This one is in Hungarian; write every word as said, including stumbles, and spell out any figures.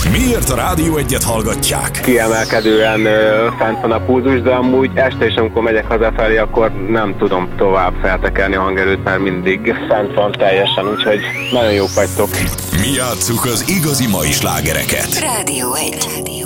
Miért a Rádió Egyet hallgatják? Kiemelkedően ö, fent van a pulzus, de amúgy este is, amikor megyek hazafelé, akkor nem tudom tovább feltekerni a hangerőt, mert mindig fent van teljesen, úgyhogy nagyon jók vagytok. Mi játsszuk az igazi mai slágereket. Rádió egy.